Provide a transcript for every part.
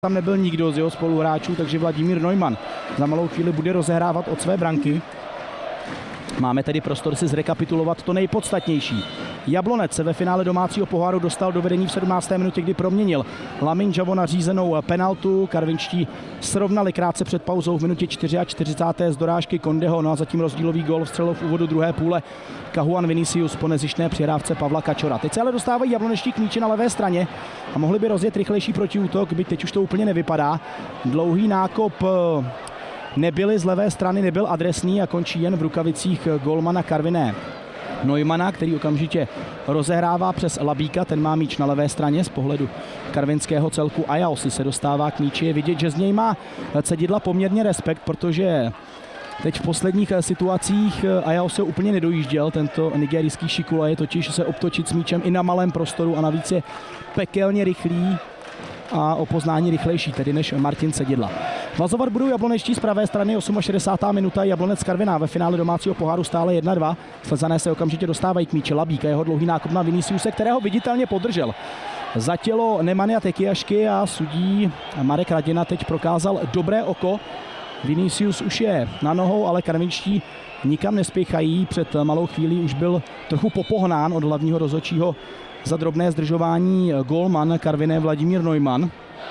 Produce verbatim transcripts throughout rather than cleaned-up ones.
Tam nebyl nikdo z jeho spoluhráčů, takže Vladimír Neumann za malou chvíli bude rozehrávat od své branky. Máme tedy prostor si zrekapitulovat to nejpodstatnější. Jablonec se ve finále domácího poháru dostal do vedení v sedmnácté minutě, kdy proměnil Lamin Javo na řízenou penaltu. Karvinští srovnali krátce před pauzou v minutě čtyřicáté čtvrté z dorážky Kondeho, no a zatím rozdílový gól vstřelil v úvodu druhé půle Kahuan Vinicius po nezištné přihrávce Pavla Kačora. Teď se ale dostávají jablonečtí k míči na levé straně a mohli by rozjet rychlejší protiútok, byť teď už to úplně nevypadá. Dlouhý nákop nebyly z levé strany, nebyl adresný a končí jen v rukavicích golmana Karviné Neumana, který okamžitě rozehrává přes Labíka, ten má míč na levé straně z pohledu karvinského celku. Ayaosi se dostává k míči, je vidět, že z něj má Cedidla poměrně respekt, protože teď v posledních situacích Ayaosi úplně nedojížděl, tento nigerijský šikula je totiž se obtočit s míčem i na malém prostoru a navíc je pekelně rychlý a o poznání rychlejší, tedy než Martin Cedidla. Vazovat budou jablonečtí z pravé strany, šedesátá osmá minuta, Jablonec Karviná ve finále domácího poháru stále jedna dva. Slezané se okamžitě dostávají k míči. Labík a jeho dlouhý nákup na Viniciuse, kterého viditelně podržel za tělo Nemanja Tekiašky a sudí Marek Radina teď prokázal dobré oko. Vinicius už je na nohou, ale karvinští nikam nespěchají. Před malou chvílí už byl trochu popohnán od hlavního rozhodčího za drobné zdržování gólman Karviné Vladimír Neumann.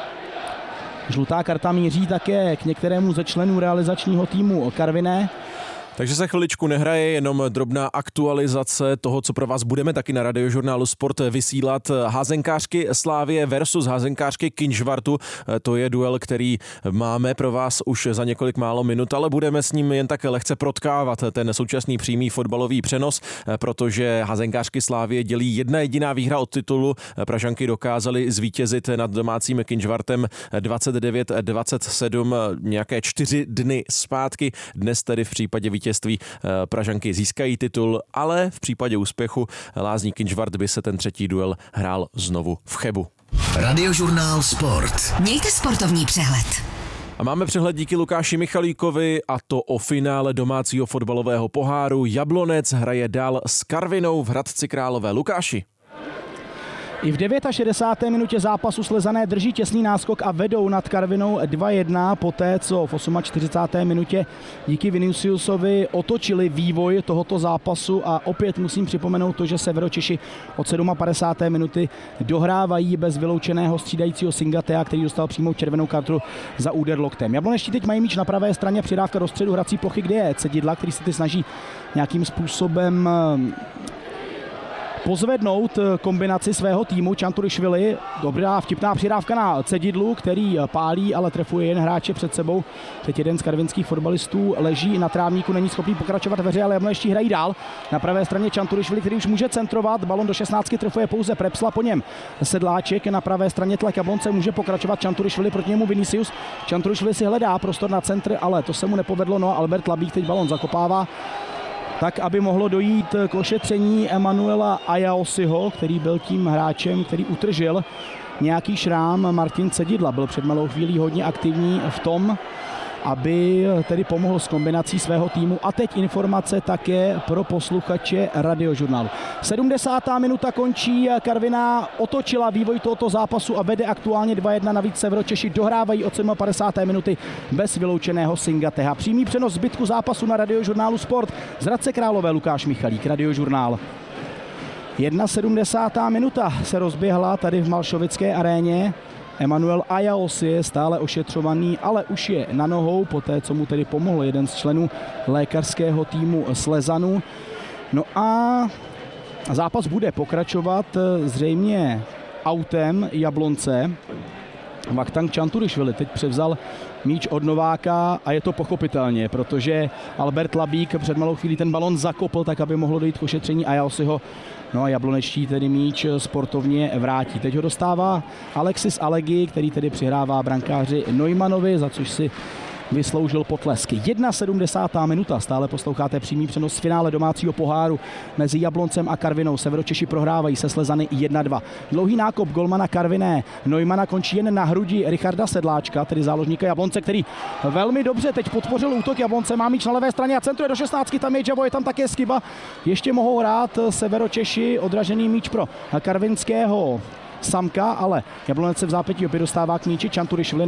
Žlutá karta míří také k některému ze členů realizačního týmu Karviné. Takže se chviličku nehraje, jenom drobná aktualizace toho, co pro vás budeme taky na Radiožurnálu Sport vysílat. Házenkářky Slavie versus házenkářky Kynžvartu. To je duel, který máme pro vás už za několik málo minut, ale budeme s ním jen tak lehce protkávat ten současný přímý fotbalový přenos, protože házenkářky Slavie dělí jedna jediná výhra od titulu. Pražanky dokázaly zvítězit nad domácím Kynžvartem dvacet devět dvacet sedm nějaké čtyři dny zpátky. Dnes tedy v případě vítězství Pražanky získají titul, ale v případě úspěchu Lázní Kynžvart by se ten třetí duel hrál znovu v Chebu. Radiožurnál Sport. Mějte sportovní přehled. A máme přehled díky Lukáši Michalíkovi, a to o finále domácího fotbalového poháru. Jablonec hraje dál s Karvinou v Hradci Králové. Lukáši. I v šedesáté deváté minutě zápasu Slezané drží těsný náskok a vedou nad Karvinou dva jedna, poté co v čtyřicáté osmé minutě díky Viniciusovi otočili vývoj tohoto zápasu a opět musím připomenout to, že Severočeši od padesáté sedmé minuty dohrávají bez vyloučeného střídajícího Singatea, který dostal přímou červenou kartu za úder loktem. Jablonečtí teď mají míč na pravé straně, přidávka do středu hrací plochy, kde je Cedidla, který se teď snaží nějakým způsobem pozvednout kombinaci svého týmu. Čanturišvili, dobrá vtipná přidávka na Cedidlu, který pálí, ale trefuje jen hráče před sebou. Teď jeden z karvinských fotbalistů leží na trávníku, není schopný pokračovat ve hře, ale jablonečtí hrají dál. Na pravé straně Čanturišvili, který už může centrovat, balon do šestnáctky trefuje pouze Prepsla, po něm Sedláček, na pravé straně tlak Jablonce, může pokračovat Čanturišvili, proti němu Vinicius. Čanturišvili si hledá prostor na centr, ale to se mu nepovedlo, no a Albert Labík teď balon zakopává tak, aby mohlo dojít k ošetření Emanuela Ayaosiho, který byl tím hráčem, který utržil nějaký šrám. Martin Cedidla byl před malou chvílí hodně aktivní v tom, aby tedy pomohl s kombinací svého týmu. A teď informace také pro posluchače Radiožurnálu. sedmdesátá minuta končí, Karviná otočila vývoj tohoto zápasu a vede aktuálně dva jedna, navíc Severočeši dohrávají od padesáté sedmé minuty bez vyloučeného Singateha. Přímý přenos zbytku zápasu na Radiožurnálu Sport z Hradce Králové, Lukáš Michalík, Radiožurnál. sedmdesátá jedna minuta se rozběhla tady v Malšovické aréně. Emanuel Ayaosi je stále ošetřovaný, ale už je na nohou, poté co mu tedy pomohl jeden z členů lékařského týmu Slezanu. No a zápas bude pokračovat zřejmě autem Jablonce. Vakhtang Čanturišvili teď převzal míč od Nováka a je to pochopitelně, protože Albert Labík před malou chvílí ten balon zakopl, tak aby mohlo dojít k ošetření Ayaosiho. No a jablonečtí tedy míč sportovně vrátí. Teď ho dostává Alexis Alegi, který tedy přihrává brankáři Neumannovi, za což si vysloužil potlesky. sedmdesátá jedna minuta, stále posloucháte přímý přenos z finále domácího poháru mezi Jabloncem a Karvinou. Severočeši prohrávají se Slezany jedna dva. Dlouhý nákop golmana Karviné Neumana končí jen na hrudi Richarda Sedláčka, tedy záložníka Jablonce, který velmi dobře teď podpořil útok Jablonce, má míč na levé straně a centruje do šestnáctky, tam je Javo, je tam také Skiba. Ještě mohou hrát Severočeši, odražený míč pro karvinského Samka, ale Jablonec se v zápětí opět dostává k míči. Čanturišvili